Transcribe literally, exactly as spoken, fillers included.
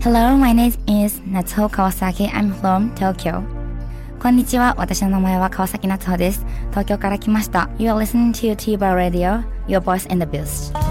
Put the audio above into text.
Hello, my name is Natsuho Kawasaki. I'm from Tokyo. こんにちは。私の名前は川崎夏穂です。東京から来ました。You are listening to T-Bar Radio, your voice in the boost.